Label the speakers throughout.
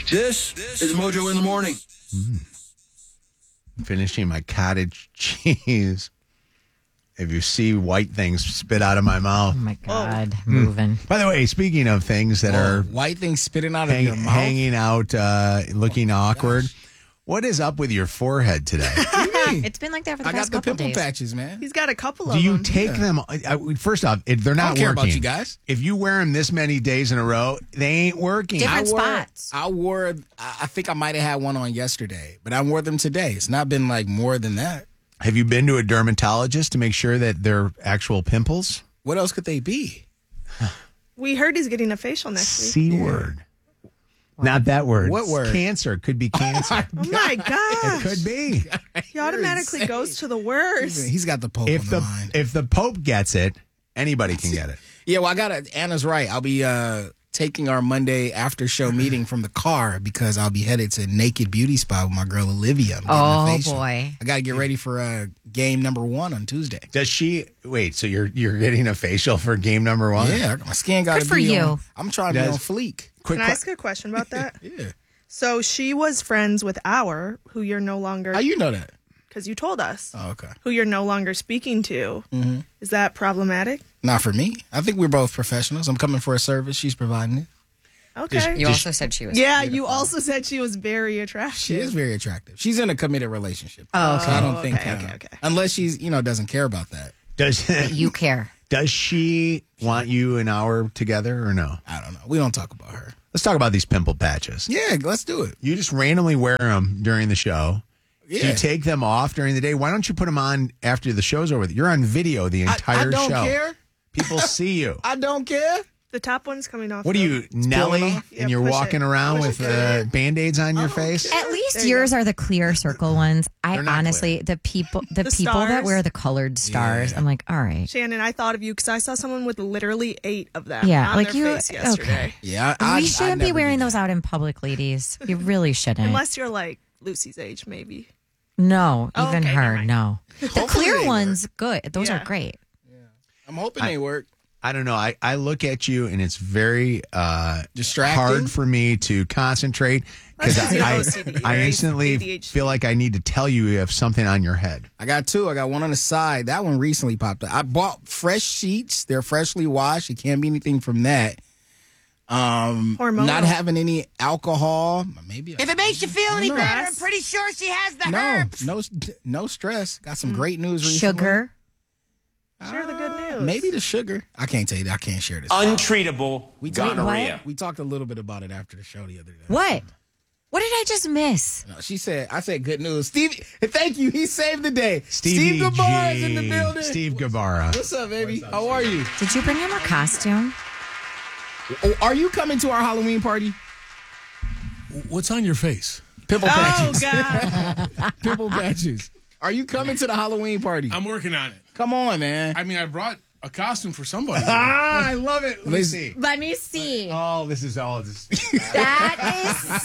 Speaker 1: This is Mojo in the Morning.
Speaker 2: Finishing my cottage cheese. If you see white things spit out of my mouth.
Speaker 3: Oh, my God. Moving.
Speaker 2: By the way, speaking of things that are
Speaker 4: white things spitting out of your mouth,
Speaker 2: hanging out, looking awkward, what is up with your forehead today?
Speaker 3: It's been like that for the past couple days.
Speaker 4: I got the pimple patches, man.
Speaker 5: He's got a couple of
Speaker 2: Do you
Speaker 5: them.
Speaker 2: take them? First off, they're not
Speaker 4: I don't care
Speaker 2: working.
Speaker 4: about you guys.
Speaker 2: If you wear them this many days in a row, they ain't working.
Speaker 3: Different spots.
Speaker 4: I think I might have had one on yesterday, but I wore them today. It's not been like more than that.
Speaker 2: Have you been to a dermatologist to make sure that they're actual pimples?
Speaker 4: What else could they be?
Speaker 5: We heard he's getting a facial next week.
Speaker 2: C word. Not that word.
Speaker 4: What word?
Speaker 2: Cancer. Could be cancer.
Speaker 5: Oh my
Speaker 2: It
Speaker 5: gosh.
Speaker 2: could be.
Speaker 5: He automatically goes to the worst.
Speaker 4: He's got the Pope
Speaker 2: If
Speaker 4: on
Speaker 2: the
Speaker 4: the mind.
Speaker 2: if the Pope gets it, anybody can get it.
Speaker 4: Yeah, well, Anna's right. I'll be taking our Monday after show meeting from the car because I'll be headed to Naked Beauty Spa with my girl Olivia. I'm getting a facial.
Speaker 3: Boy.
Speaker 4: I got to get ready for game number 1 on Tuesday.
Speaker 2: Does she wait? So you're getting a facial for game number 1?
Speaker 4: Yeah, my skin got to
Speaker 3: Good for
Speaker 4: be
Speaker 3: you.
Speaker 4: on. I'm trying to be on fleek.
Speaker 2: Quick.
Speaker 5: Can I ask a question about that?
Speaker 4: Yeah.
Speaker 5: So she was friends with who you're no longer,
Speaker 4: How you know that?
Speaker 5: because you told us,
Speaker 4: Oh, okay.
Speaker 5: who you're no longer speaking to.
Speaker 4: Mm-hmm.
Speaker 5: Is that problematic?
Speaker 4: Not for me. I think we're both professionals. I'm coming for a service. She's providing it.
Speaker 5: Okay.
Speaker 3: You also said she was.
Speaker 5: Yeah, you also said she was very attractive.
Speaker 4: She is very attractive. She's in a committed relationship.
Speaker 3: Oh,
Speaker 4: So I don't think,
Speaker 5: okay.
Speaker 4: unless she's, doesn't care about that.
Speaker 2: Does
Speaker 3: You care.
Speaker 2: does she want you an hour together or no?
Speaker 4: I don't know. We don't talk about her.
Speaker 2: Let's talk about these pimple patches.
Speaker 4: Yeah, let's do it.
Speaker 2: You just randomly wear them during the show.
Speaker 4: Yeah.
Speaker 2: Do you take them off during the day? Why don't you put them on after the show's over? You're on video the entire
Speaker 4: I don't
Speaker 2: show.
Speaker 4: care.
Speaker 2: People see you.
Speaker 4: I don't care.
Speaker 5: The top one's coming off.
Speaker 2: What are you, Nelly?
Speaker 4: off?
Speaker 5: Yeah,
Speaker 2: And you're
Speaker 5: push
Speaker 2: walking
Speaker 5: it.
Speaker 2: around
Speaker 5: Push
Speaker 2: with
Speaker 5: it.
Speaker 2: Band-Aids on your face?
Speaker 3: At least
Speaker 5: There you
Speaker 3: yours
Speaker 5: go.
Speaker 3: are the clear circle ones. I
Speaker 2: They're not
Speaker 3: honestly, the people that
Speaker 5: stars?
Speaker 3: wear the colored stars, I'm like, all right.
Speaker 5: Shannon, I thought of you because I saw someone with literally 8 of them
Speaker 3: Yeah,
Speaker 5: on
Speaker 3: like
Speaker 5: their
Speaker 3: you.
Speaker 5: face yesterday.
Speaker 3: Okay.
Speaker 4: Yeah,
Speaker 3: We shouldn't be wearing those out in public, ladies. You really shouldn't.
Speaker 5: Unless you're like Lucy's age, maybe.
Speaker 3: No,
Speaker 5: Oh,
Speaker 3: even
Speaker 5: okay, never
Speaker 3: her,
Speaker 5: mind.
Speaker 3: no. The
Speaker 4: Hopefully
Speaker 3: clear
Speaker 4: they
Speaker 3: ones, good. Those
Speaker 5: Yeah.
Speaker 3: are great.
Speaker 4: I'm hoping they work.
Speaker 2: I don't know. I look at you and it's very
Speaker 4: Distracting?
Speaker 2: hard for me to concentrate because
Speaker 5: That's 'cause you have OCD,
Speaker 2: I
Speaker 5: right?
Speaker 2: instantly
Speaker 5: ADHD.
Speaker 2: feel like I need to tell you have something on your head.
Speaker 4: I got 2. I got one on the side. That one recently popped up. I bought fresh sheets. They're freshly washed. It can't be anything from that.
Speaker 5: Hormonal.
Speaker 4: Not having any alcohol. Maybe.
Speaker 6: If it makes you feel any
Speaker 4: No.
Speaker 6: better, I'm pretty sure she has the
Speaker 4: No,
Speaker 6: herbs.
Speaker 4: no stress. Got some great news recently.
Speaker 3: Sugar.
Speaker 5: Share the good news.
Speaker 4: Maybe the sugar. I can't tell you that. I can't share this.
Speaker 7: Untreatable
Speaker 4: talked-
Speaker 7: gonorrhea.
Speaker 4: We talked a little bit about it after the show the other day.
Speaker 3: What? What did I just miss?
Speaker 4: No, I said good news. Steve, thank you. He saved the day.
Speaker 2: Stevie
Speaker 4: Steve Gabar is
Speaker 2: G.
Speaker 4: in the building.
Speaker 2: Steve Gabara.
Speaker 4: What's up, baby? How are you?
Speaker 3: Did you bring him a costume?
Speaker 4: Oh, are you coming to our Halloween party?
Speaker 8: What's on your face?
Speaker 4: Pimple
Speaker 5: Oh,
Speaker 4: patches.
Speaker 5: God.
Speaker 4: Pimple patches. Are you coming to the Halloween party?
Speaker 8: I'm working on it.
Speaker 4: Come on, man.
Speaker 8: I mean, I brought a costume for somebody.
Speaker 2: I love it. Let me see.
Speaker 3: Let me see.
Speaker 2: Oh, this is all just.
Speaker 3: That is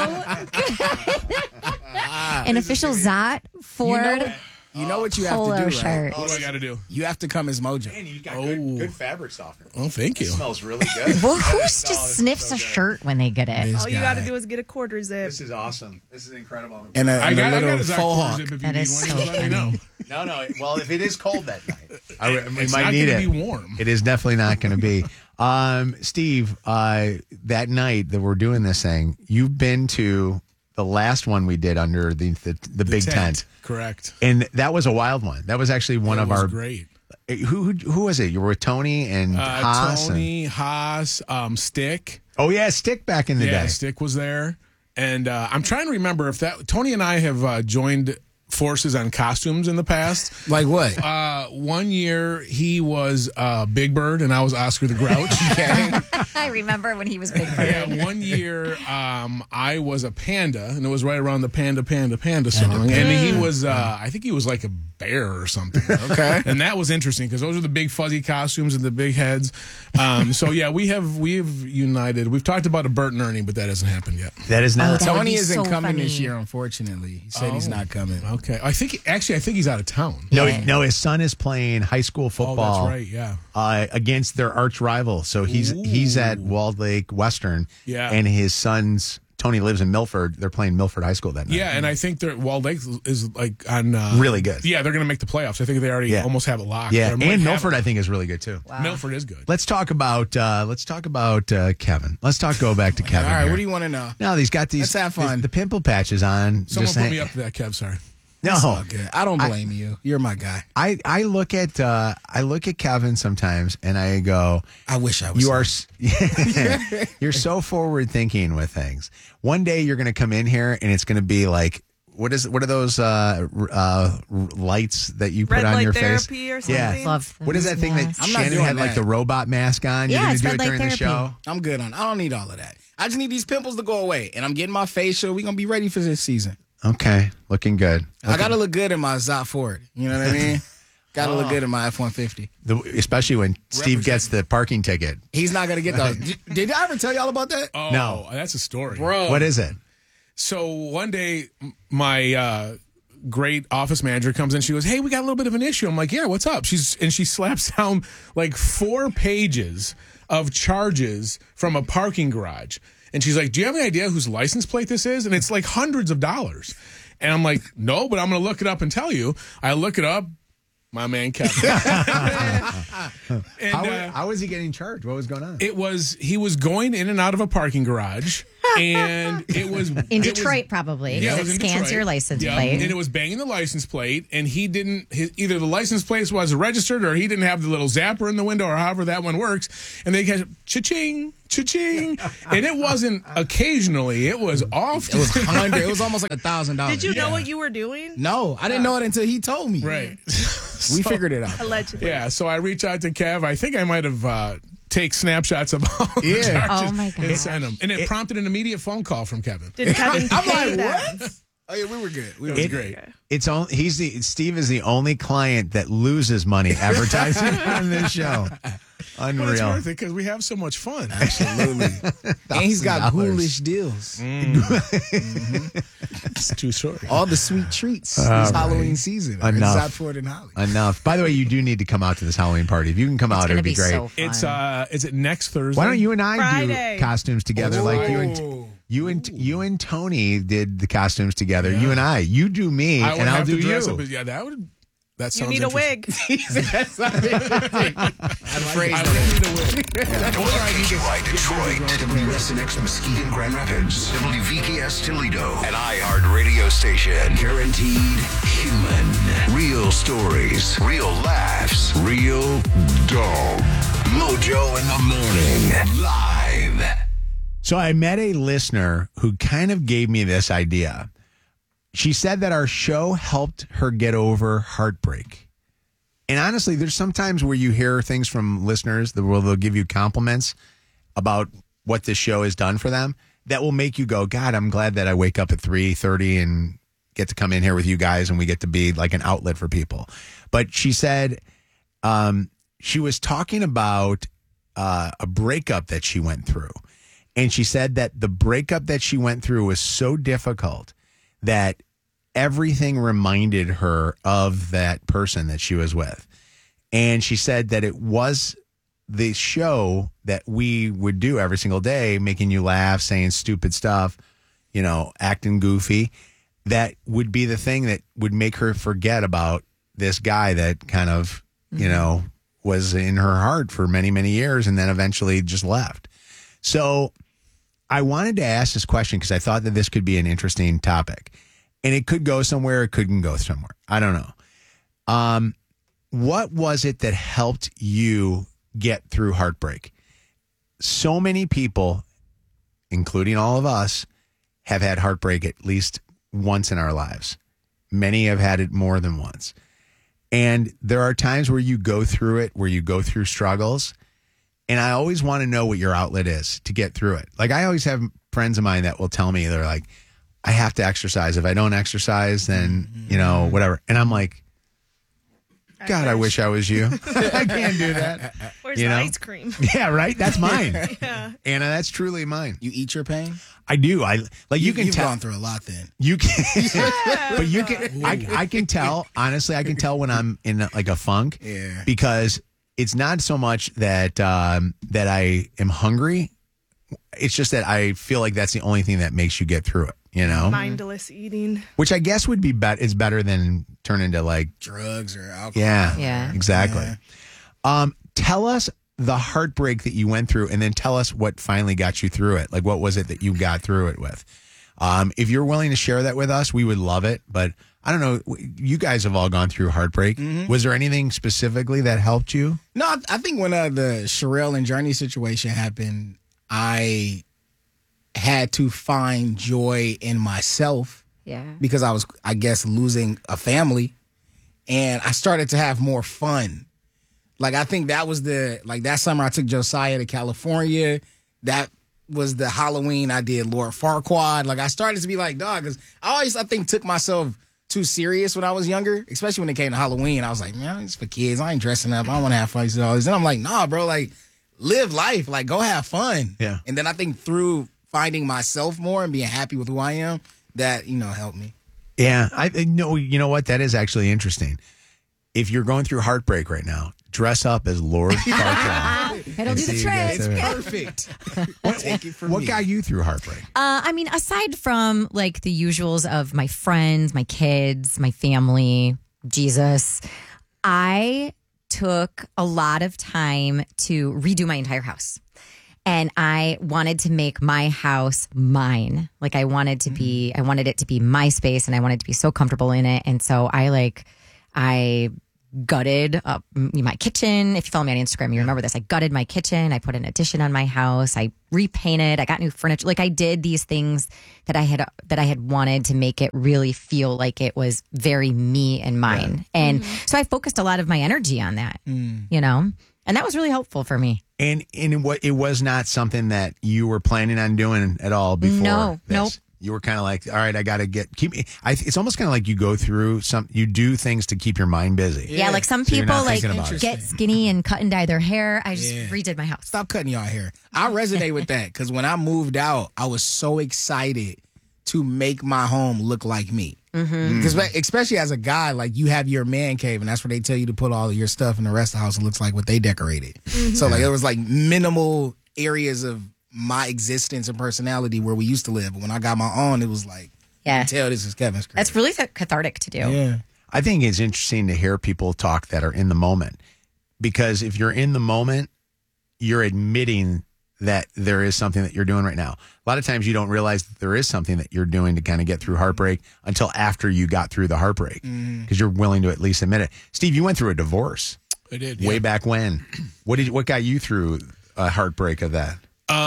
Speaker 3: so good. An official Zot Ford
Speaker 4: You know what you have
Speaker 3: polo
Speaker 4: to do, right?
Speaker 3: shirt.
Speaker 8: What do I got to do?
Speaker 4: You have to come as Mojo.
Speaker 2: Man, you got
Speaker 8: good
Speaker 2: fabric softener.
Speaker 8: Oh, thank you.
Speaker 2: Smells really good.
Speaker 3: Well, who just sniffs a shirt when they get it?
Speaker 5: All you got to do is get a quarter zip.
Speaker 2: This is awesome. This is incredible.
Speaker 4: And
Speaker 8: I
Speaker 4: a
Speaker 8: got
Speaker 4: little
Speaker 8: a Zach
Speaker 4: faux
Speaker 8: Ford
Speaker 4: hawk.
Speaker 8: zip if you
Speaker 3: That
Speaker 8: need
Speaker 3: is
Speaker 8: one.
Speaker 3: so
Speaker 8: Just let me know.
Speaker 2: No. Well, if it is cold that night, we
Speaker 8: It's
Speaker 2: might
Speaker 8: not
Speaker 2: need
Speaker 8: gonna
Speaker 2: it.
Speaker 8: be warm.
Speaker 2: It is definitely not going to be. Steve, that night that we're doing this thing, you've been to the last one we did under the big tent.
Speaker 8: Correct.
Speaker 2: And that was a wild one. That was actually one
Speaker 8: It
Speaker 2: of
Speaker 8: was
Speaker 2: our.
Speaker 8: great.
Speaker 2: Who was it? You were with Tony and Haas.
Speaker 8: Tony, Haas, Stick.
Speaker 2: Oh yeah, Stick back in the
Speaker 8: Yeah,
Speaker 2: day.
Speaker 8: Stick was there. And I'm trying to remember if that Tony and I have joined forces on costumes in the past.
Speaker 4: Like what?
Speaker 8: 1 year he was Big Bird and I was Oscar the Grouch. Okay.
Speaker 3: I remember when he was Big Bird.
Speaker 8: Yeah, 1 year I was a panda, and it was right around the Panda song. And he was, I think he was like a bear or something.
Speaker 4: Okay.
Speaker 8: And that was interesting because those are the big fuzzy costumes and the big heads. So yeah, we've united. We've talked about a Bert and Ernie, but that hasn't happened yet.
Speaker 2: That is not.
Speaker 3: That would
Speaker 4: Tony
Speaker 3: be
Speaker 4: isn't
Speaker 3: so
Speaker 4: coming this
Speaker 3: funny.
Speaker 4: year, unfortunately. He said he's not coming.
Speaker 8: Okay. I think he's out of town.
Speaker 2: No, his son is playing high school
Speaker 8: Oh,
Speaker 2: football.
Speaker 8: that's right. Yeah.
Speaker 2: Against their arch rival. So he's at Walled Lake Western.
Speaker 8: Yeah.
Speaker 2: And his son's Tony lives in Milford. They're playing Milford High School that night.
Speaker 8: Yeah, and I think Walled Lake is like on
Speaker 2: really good.
Speaker 8: Yeah, they're going to make the playoffs. I think they already almost have it locked.
Speaker 2: Yeah,
Speaker 8: They're
Speaker 2: and
Speaker 8: like
Speaker 2: Milford I think is really good too.
Speaker 8: Milford is good.
Speaker 2: Let's talk about Kevin. Go back to Kevin.
Speaker 4: All right,
Speaker 2: here.
Speaker 4: what do you want to know?
Speaker 2: No, he's got these.
Speaker 4: Let's have fun.
Speaker 2: The pimple patches on.
Speaker 8: Someone
Speaker 2: just
Speaker 8: put me up to that, Kev. Sorry.
Speaker 2: No,
Speaker 4: Okay, I don't blame you. You're my guy.
Speaker 2: I look at Kevin sometimes and I go,
Speaker 4: I wish I was.
Speaker 2: you are you're so forward thinking with things. One day you're going to come in here and it's going to be like, what are those lights that you put
Speaker 5: Red
Speaker 2: on
Speaker 5: light
Speaker 2: your
Speaker 5: therapy
Speaker 2: face?
Speaker 5: or something?
Speaker 2: Yeah.
Speaker 3: Love
Speaker 2: What is that thing that
Speaker 3: yes.
Speaker 4: I'm not
Speaker 2: Shannon
Speaker 4: doing
Speaker 2: had like
Speaker 4: that.
Speaker 2: the robot mask on?
Speaker 3: Yeah,
Speaker 2: You're
Speaker 3: it's
Speaker 2: going to do
Speaker 3: red
Speaker 2: it
Speaker 3: light
Speaker 2: during the
Speaker 3: therapy.
Speaker 2: show?
Speaker 4: I'm good on. I don't need all of that. I just need these pimples to go away, and I'm getting my facial. We're gonna be ready for this season.
Speaker 2: Okay, looking good.
Speaker 4: I gotta look good in my Zot Ford. You know what I mean? Gotta look good in my F-150.
Speaker 2: Especially when Steve gets the parking ticket.
Speaker 4: He's not gonna get those. Did I ever tell y'all about that?
Speaker 8: Oh,
Speaker 2: No.
Speaker 8: that's a story.
Speaker 4: Bro.
Speaker 2: What is it?
Speaker 8: So one day, my great office manager comes in. She goes, "Hey, we got a little bit of an issue." I'm like, "Yeah, what's up?" She slaps down like 4 pages of charges from a parking garage, and she's like, "Do you have any idea whose license plate this is?" And it's like hundreds of dollars. And I'm like, "No, but I'm going to look it up and tell you." I look it up. My man Kevin. And,
Speaker 2: How was he getting charged? What was going on?
Speaker 8: he was going in and out of a parking garage, and it was
Speaker 3: In Detroit, probably.
Speaker 8: Yeah, it
Speaker 3: It
Speaker 8: was in
Speaker 3: scans
Speaker 8: Detroit.
Speaker 3: your license
Speaker 8: Yeah,
Speaker 3: plate.
Speaker 8: and it was banging the license plate, and he didn't. Either the license plate wasn't registered, or he didn't have the little zapper in the window, or however that one works. And they catch cha-ching, cha-ching, and it wasn't occasionally; it was often.
Speaker 4: It was $100. It was almost like $1,000.
Speaker 5: Did you know what you were doing?
Speaker 4: No, I didn't know it until he told me.
Speaker 8: Right.
Speaker 4: We figured it out.
Speaker 5: Allegedly.
Speaker 8: Yeah. So I reached out to Kev. I think I might have take snapshots of all the
Speaker 4: Yeah.
Speaker 8: charges
Speaker 3: Oh, my
Speaker 8: and
Speaker 3: gosh.
Speaker 8: send them, and it prompted an immediate phone call from Kevin.
Speaker 5: Did Kevin
Speaker 4: I'm
Speaker 5: pay
Speaker 4: like,
Speaker 5: them?
Speaker 4: what? Oh yeah, we were good. We were
Speaker 8: It was
Speaker 4: good.
Speaker 8: great.
Speaker 2: It's only Steve is the only client that loses money advertising on this show.
Speaker 8: But it's
Speaker 2: Unreal.
Speaker 8: worth it because we have so much fun.
Speaker 4: Absolutely. And he's got
Speaker 2: $1,000.
Speaker 4: ghoulish deals.
Speaker 8: It's too short.
Speaker 4: All the sweet treats this Halloween season.
Speaker 2: Enough.
Speaker 4: Zot Ford and Holly.
Speaker 2: Enough. By the way, you do need to come out to this Halloween party. If you can come
Speaker 3: It's
Speaker 2: out,
Speaker 3: going
Speaker 2: it'd
Speaker 3: to
Speaker 2: be
Speaker 3: be
Speaker 2: great.
Speaker 3: so fun.
Speaker 8: It's is it next Thursday?
Speaker 2: Why don't you and I
Speaker 5: Friday.
Speaker 2: do costumes together? Like
Speaker 8: Oh.
Speaker 2: you and Tony did the costumes together. You and I. You do me,
Speaker 8: I would
Speaker 2: and I'll
Speaker 8: have
Speaker 2: do
Speaker 8: to dress
Speaker 2: you.
Speaker 8: up. Yeah, that would. That
Speaker 5: You
Speaker 8: sounds.
Speaker 5: need a
Speaker 8: interesting.
Speaker 5: wig.
Speaker 8: I really need a wig.
Speaker 1: WKY Detroit, WSNX Mesquite and Grand Rapids, WVKS Toledo, an iHeart radio station. Guaranteed human. Real stories, real laughs, real dog. Mojo in the morning. Live.
Speaker 2: So I met a listener who kind of gave me this idea. She said that our show helped her get over heartbreak. And honestly, there's sometimes where you hear things from listeners that they'll give you compliments about what this show has done for them that will make you go, God, I'm glad that I wake up at 3:30 and get to come in here with you guys and we get to be like an outlet for people. But she said she was talking about a breakup that she went through. And she said that the breakup that she went through was so difficult that everything reminded her of that person that she was with. And she said that it was the show that we would do every single day, making you laugh, saying stupid stuff, you know, acting goofy, that would be the thing that would make her forget about this guy that kind of, you know, was in her heart for many, many years and then eventually just left. So I wanted to ask this question because I thought that this could be an interesting topic. And it could go somewhere, it couldn't go somewhere. I don't know. What was it that helped you get through heartbreak? So many people, including all of us, have had heartbreak at least once in our lives. Many have had it more than once. And there are times where you go through it, where you go through struggles. And I always want to know what your outlet is to get through it. Like I always have friends of mine that will tell me, they're like, I have to exercise. If I don't exercise, then, you know, whatever. And I'm like, God, I wish I was you. I can't do that.
Speaker 5: Where's
Speaker 2: You
Speaker 5: the
Speaker 2: know?
Speaker 5: ice cream?
Speaker 2: Yeah, right? That's mine.
Speaker 5: Yeah.
Speaker 2: Anna, that's truly mine.
Speaker 4: You eat your pain?
Speaker 2: I do. I like you can
Speaker 4: You've
Speaker 2: tell.
Speaker 4: gone through a lot then.
Speaker 2: You can, but you can. I can tell. Honestly, I can tell when I'm in like a funk.
Speaker 4: Yeah.
Speaker 2: Because it's not so much that that I am hungry It's just that I feel like that's the only thing that makes you get through it, you know?
Speaker 5: Mindless eating.
Speaker 2: Which I guess would be is better than turn into like
Speaker 4: Drugs or alcohol.
Speaker 3: Yeah.
Speaker 2: Exactly. Tell us the heartbreak that you went through, and then tell us what finally got you through it. Like, what was it that you got through it with? If you're willing to share that with us, we would love it. But I don't know. You guys have all gone through heartbreak. Was there anything specifically that helped you?
Speaker 4: No, I think when the Sherelle and Journey situation happened, I had to find joy in myself
Speaker 3: Yeah.
Speaker 4: because I was, I guess, losing a family, and I started to have more fun. Like, I think that was that summer I took Josiah to California. That was the Halloween I did Lord Farquaad. Like, I started to be like, dog, because I think, took myself too serious when I was younger, especially when it came to Halloween. I was like, man, it's for kids. I ain't dressing up. I don't want to have fun and all this. And I'm like, nah, bro, like, live life. Like, go have fun.
Speaker 2: Yeah.
Speaker 4: And then I think through finding myself more and being happy with who I am, that, helped me.
Speaker 2: Yeah. I know. You know what? That is actually interesting. If you're going through heartbreak right now, dress up as Lord Farquaad.
Speaker 3: It'll do the trick.
Speaker 4: Perfect. Take it from
Speaker 2: What
Speaker 4: me.
Speaker 2: got you through heartbreak?
Speaker 3: I mean, aside from like the usuals of my friends, my kids, my family, Jesus, I took a lot of time to redo my entire house. And I wanted to make my house mine. Like I wanted it to be my space, and I wanted to be so comfortable in it. And so I gutted up my kitchen. If you follow me on Instagram, you remember this. I gutted my kitchen. I put an addition on my house. I repainted. I got new furniture. Like I did these things that I had wanted to make it really feel like it was very me and mine. And so I focused a lot of my energy on that, and that was really helpful for me.
Speaker 2: And it was not something that you were planning on doing at all before.
Speaker 3: No,
Speaker 2: this.
Speaker 3: nope.
Speaker 2: You were kind of like, all right, I got to it's almost kind of like you go through you do things to keep your mind busy.
Speaker 3: Yeah, like some
Speaker 2: So you're
Speaker 3: people
Speaker 2: not
Speaker 3: like
Speaker 2: thinking about it.
Speaker 3: get skinny and cut and dye their hair. I just redid my house.
Speaker 4: Stop cutting y'all hair. I resonate with that because when I moved out, I was so excited to make my home look like me. Because especially as a guy, like you have your man cave, and that's where they tell you to put all of your stuff, and the rest of the house looks like what they decorated. So like there was like minimal areas of my existence and personality where we used to live. But when I got my own, it was like, you can tell this is Kevin's crib.
Speaker 3: That's really cathartic to do.
Speaker 4: Yeah.
Speaker 2: I think it's interesting to hear people talk that are in the moment, because if you're in the moment, you're admitting that there is something that you're doing right now. A lot of times you don't realize that there is something that you're doing to kind of get through heartbreak until after you got through the heartbreak, because you're willing to at least admit it. Steve, you went through a divorce.
Speaker 8: I did.
Speaker 2: Way back when. What got you through a heartbreak of that?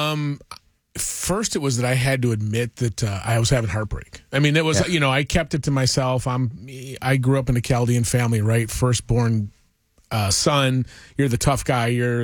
Speaker 8: First, it was that I had to admit that I was having heartbreak. I mean, it was, I kept it to myself. I grew up in a Chaldean family, right? Firstborn son. You're the tough guy.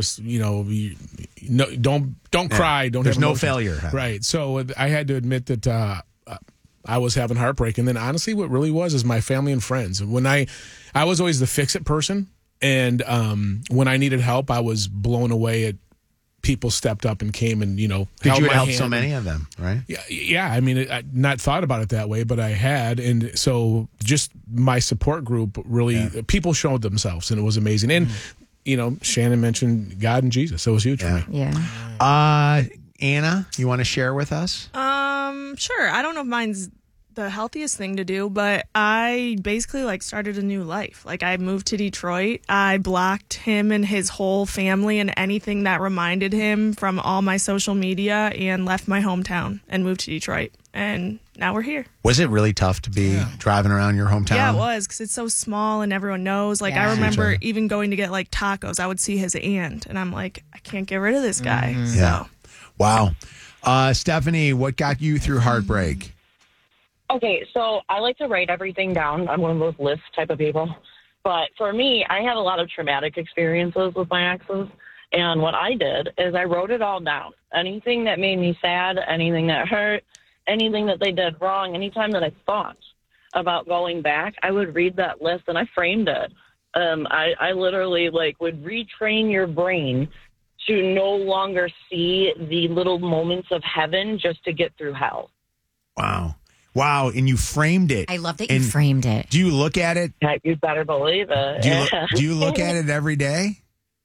Speaker 8: Don't cry. Don't.
Speaker 2: There's
Speaker 8: have
Speaker 2: no
Speaker 8: emotions.
Speaker 2: failure.
Speaker 8: Right. So I had to admit that I was having heartbreak, and then honestly, what really was is my family and friends. When I was always the fix-it person, and when I needed help, I was blown away at. People stepped up and came and,
Speaker 2: Did
Speaker 8: held
Speaker 2: you
Speaker 8: my
Speaker 2: help
Speaker 8: hand.
Speaker 2: so many of them, right?
Speaker 8: Yeah. I mean, I not thought about it that way, but I had. And so just my support group really, people showed themselves, and it was amazing. And, Shannon mentioned God and Jesus. So it was huge for me.
Speaker 3: Yeah.
Speaker 2: Anna, you want to share with us?
Speaker 5: Sure. I don't know if mine's the healthiest thing to do, but I basically started a new life. Like I moved to Detroit. I blocked him and his whole family and anything that reminded him from all my social media, and left my hometown and moved to Detroit. And now we're here.
Speaker 2: Was it really tough to be driving around your hometown?
Speaker 5: Yeah, it was, because it's so small and everyone knows. Like I remember even going to get tacos. I would see his aunt, and I'm like, I can't get rid of this guy.
Speaker 2: Yeah. Wow. Stephanie, what got you through heartbreak?
Speaker 7: Okay, so I like to write everything down. I'm one of those list type of people. But for me, I had a lot of traumatic experiences with my exes. And what I did is I wrote it all down. Anything that made me sad, anything that hurt, anything that they did wrong, anytime that I thought about going back, I would read that list and I framed it. I literally would retrain your brain to no longer see the little moments of heaven just to get through hell.
Speaker 2: Wow, and you framed it.
Speaker 3: I love that you framed it.
Speaker 2: Do you look at it?
Speaker 7: You better believe it.
Speaker 2: Do you look at it every day?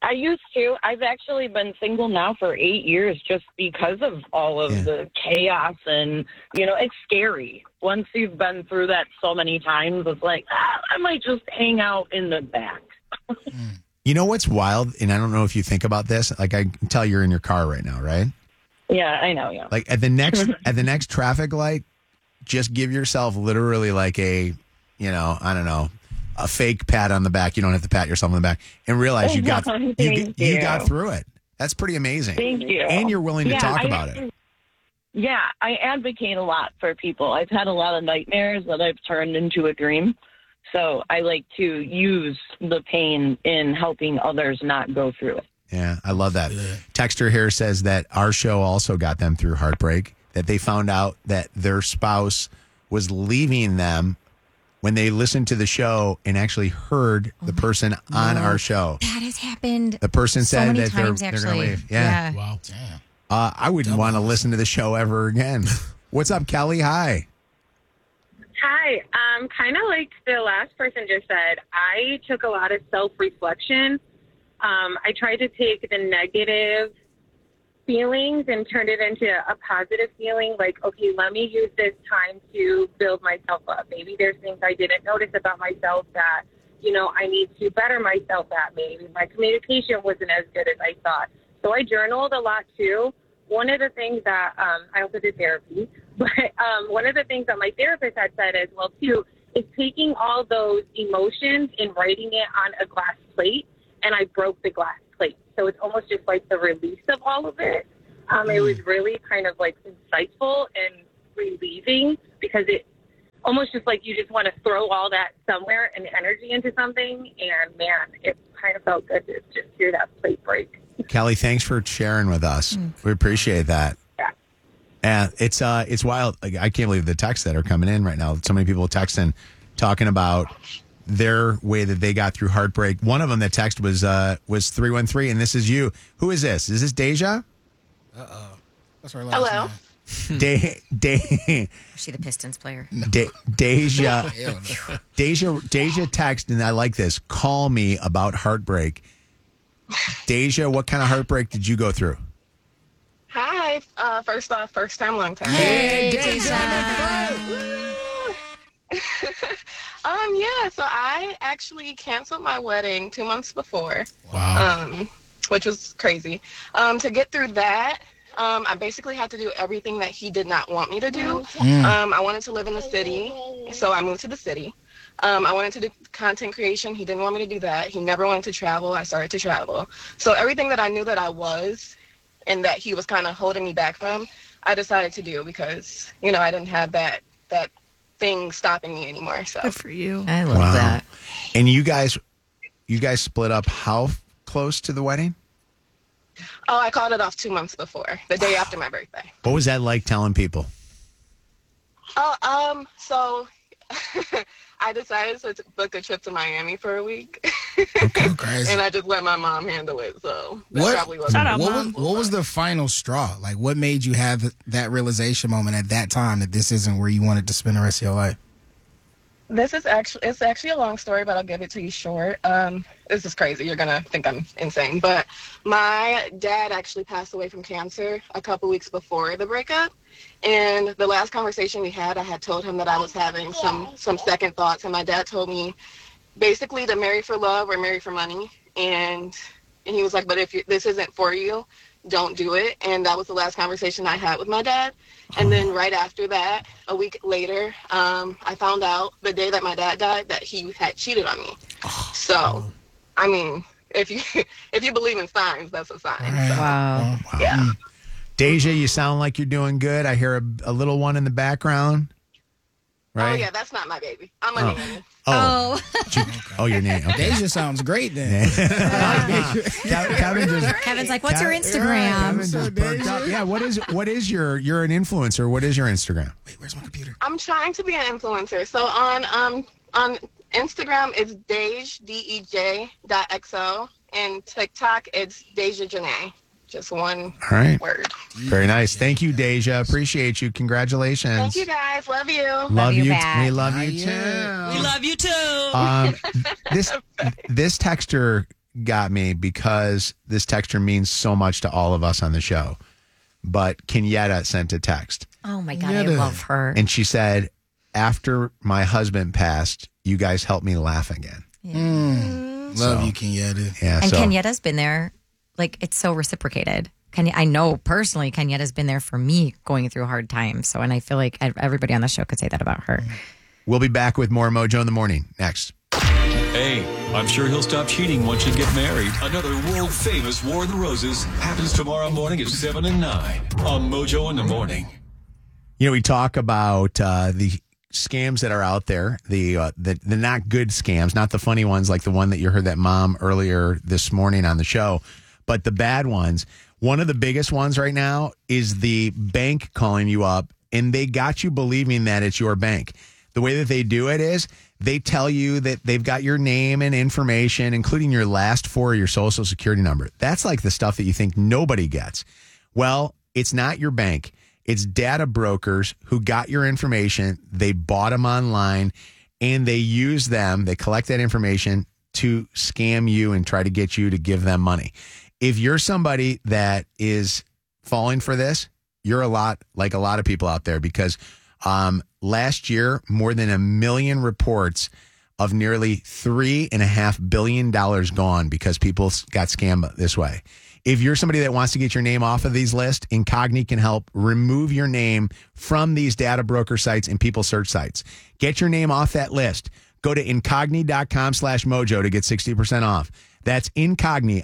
Speaker 7: I used to. I've actually been single now for 8 years just because of all of the chaos and, it's scary. Once you've been through that so many times, it's like, I might just hang out in the back.
Speaker 2: You know what's wild? And I don't know if you think about this. Like I can tell you're in your car right now, right?
Speaker 7: Yeah, I know, yeah.
Speaker 2: Like at the next traffic light, just give yourself literally like a, I don't know, a fake pat on the back. You don't have to pat yourself on the back and realize you got you got through it. That's pretty amazing.
Speaker 7: Thank you.
Speaker 2: And you're willing to talk about it.
Speaker 7: Yeah, I advocate a lot for people. I've had a lot of nightmares that I've turned into a dream. So I like to use the pain in helping others not go through it.
Speaker 2: Yeah, I love that. Texter here says that our show also got them through heartbreak, that they found out that their spouse was leaving them when they listened to the show and actually heard the person on our show.
Speaker 3: That has happened.
Speaker 2: The person
Speaker 3: so
Speaker 2: said
Speaker 3: many
Speaker 2: that
Speaker 3: times,
Speaker 2: they're going to leave. Yeah.
Speaker 8: Wow.
Speaker 4: Damn.
Speaker 2: I wouldn't want to listen to the show ever again. What's up, Kelly? Hi.
Speaker 9: Hi. Kind of like the last person just said, I took a lot of self-reflection. I tried to take the negative feelings and turn it into a positive feeling. Like, okay, let me use this time to build myself up. Maybe there's things I didn't notice about myself that, I need to better myself at. Maybe my communication wasn't as good as I thought. So I journaled a lot too. One of the things that I also did therapy, but one of the things that my therapist had said as well too is taking all those emotions and writing it on a glass plate, and I broke the glass plate. So it's almost just like the release of all of it. It was really kind of like insightful and relieving because it almost just like you just want to throw all that somewhere and energy into something. And man, it kind of felt good to just hear that plate break.
Speaker 2: Kelly, thanks for sharing with us. We appreciate that.
Speaker 9: Yeah.
Speaker 2: And it's wild. Like, I can't believe the texts that are coming in right now. So many people texting, talking about their way that they got through heartbreak. One of them that text was 313, and this is you. Who is this? Is this Deja?
Speaker 4: That's her last
Speaker 9: Hello.
Speaker 4: name.
Speaker 3: Is she the Pistons player?
Speaker 2: Deja.
Speaker 4: Hell no.
Speaker 2: Deja text, and I like this. Call me about heartbreak. Deja, what kind of heartbreak did you go through?
Speaker 10: Hi. First off, first time, long time.
Speaker 2: Hey,
Speaker 10: Yeah, so I actually canceled my wedding 2 months before.
Speaker 8: Wow.
Speaker 10: Which was crazy. To get through that, I basically had to do everything that he did not want me to do. I wanted to live in the city, so I moved to the city. I wanted to do content creation. He didn't want me to do that. He never wanted to travel. I started to travel. So everything that I knew that I was and that he was kind of holding me back from, I decided to do because, I didn't have that thing stopping me anymore. So
Speaker 5: Good for you.
Speaker 3: I love that.
Speaker 2: And you guys split up how close to the wedding?
Speaker 10: Oh, I called it off 2 months before, the day after my birthday.
Speaker 2: What was that like telling people?
Speaker 10: So I decided to book a trip to Miami for a week.
Speaker 4: Okay, crazy.
Speaker 10: And I just let my mom handle it. So that probably wasn't
Speaker 4: What was the final straw? Like, what made you have that realization moment at that time that this isn't where you wanted to spend the rest of your life?
Speaker 10: it's actually a long story, but I'll give it to you short. This is crazy. You're going to think I'm insane. But my dad actually passed away from cancer a couple weeks before the breakup. And the last conversation we had, I had told him that I was having some second thoughts. And my dad told me basically to marry for love or marry for money. And he was like, but if this isn't for you, don't do it. And that was the last conversation I had with my dad. And then right after that, a week later, I found out the day that my dad died that he had cheated on me. So, I mean, if you believe in signs, that's a sign. So,
Speaker 3: Wow.
Speaker 10: yeah.
Speaker 2: Deja, you sound like you're doing good. I hear a little one in the background. Right?
Speaker 10: Oh, yeah, that's not my baby. I'm a nanny.
Speaker 2: Oh, your name. Okay.
Speaker 4: Deja sounds great then.
Speaker 3: Kevin's like, what's your Instagram?
Speaker 2: Kevin just perked up. Yeah, what is you're an influencer. What is your Instagram?
Speaker 4: Wait, where's my computer?
Speaker 10: I'm trying to be an influencer. So on Instagram, it's Dej, DEJ.XO. And TikTok, it's Deja Janae. Just one word.
Speaker 2: Very nice. Thank you, Deja. Appreciate you. Congratulations.
Speaker 10: Thank you, guys. Love you.
Speaker 2: Love you.
Speaker 3: back.
Speaker 2: We love you too.
Speaker 6: We love you too.
Speaker 2: This texter got me because this texture means so much to all of us on the show. But Kenyetta sent a text.
Speaker 3: Oh, my God. I love her.
Speaker 2: And she said, after my husband passed, you guys helped me laugh again.
Speaker 4: Love you, Kenyetta.
Speaker 2: Yeah,
Speaker 3: and Kenyetta's been there. Like, it's so reciprocated. I know personally Kenyetta's been there for me going through hard times. So, and I feel like everybody on the show could say that about her.
Speaker 2: We'll be back with more Mojo in the Morning next.
Speaker 11: Hey, I'm sure he'll stop cheating once you get married. Another world-famous War of the Roses happens tomorrow morning at 7 and 9 on Mojo in the Morning.
Speaker 2: You know, we talk about the scams that are out there, the not good scams, not the funny ones like the one that you heard that mom earlier this morning on the show, but the bad ones. One of the biggest ones right now is the bank calling you up, and they got you believing that it's your bank. The way that they do it is they tell you that they've got your name and information, including your last four of your social security number. That's like the stuff that you think nobody gets. Well, it's not your bank. It's data brokers who got your information. They bought them online, and they use them. They collect that information to scam you and try to get you to give them money. If you're somebody that is falling for this, you're a lot like a lot of people out there because last year, more than 1 million reports of nearly $3.5 billion gone because people got scammed this way. If you're somebody that wants to get your name off of these lists, Incogni can help remove your name from these data broker sites and people search sites. Get your name off that list. Go to incogni.com/mojo to get 60% off. That's Incogni,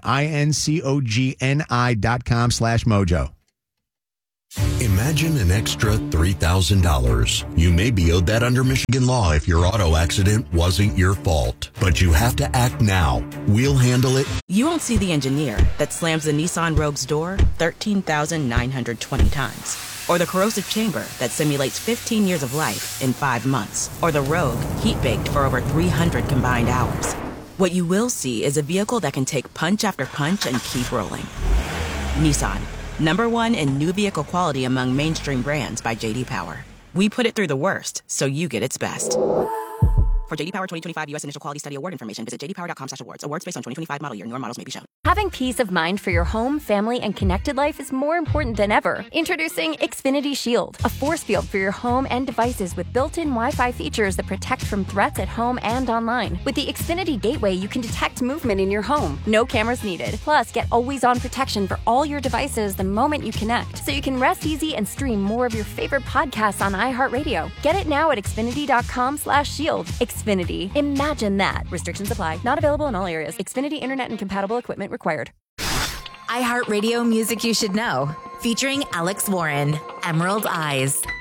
Speaker 2: INCOGNI.com/mojo.
Speaker 1: Imagine an extra $3,000. You may be owed that under Michigan law if your auto accident wasn't your fault. But you have to act now. We'll handle it.
Speaker 12: You won't see the engineer that slams the Nissan Rogue's door 13,920 times. Or the corrosive chamber that simulates 15 years of life in 5 months. Or the Rogue heat-baked for over 300 combined hours. What you will see is a vehicle that can take punch after punch and keep rolling. Nissan. #1 in new vehicle quality among mainstream brands by J.D. Power. We put it through the worst, so you get its best. For J.D. Power 2025 U.S. Initial Quality Study Award information, visit jdpower.com/awards. Awards based on 2025 model year. Newer models may be shown.
Speaker 13: Having peace of mind for your home, family, and connected life is more important than ever. Introducing Xfinity Shield, a force field for your home and devices with built-in Wi-Fi features that protect from threats at home and online. With the Xfinity Gateway, you can detect movement in your home. No cameras needed. Plus, get always-on protection for all your devices the moment you connect, so you can rest easy and stream more of your favorite podcasts on iHeartRadio. Get it now at Xfinity.com/shield. Xfinity. Imagine that. Restrictions apply. Not available in all areas. Xfinity Internet and compatible equipment required.
Speaker 14: iHeartRadio Music You Should Know, featuring Alex Warren, Emerald Eyes.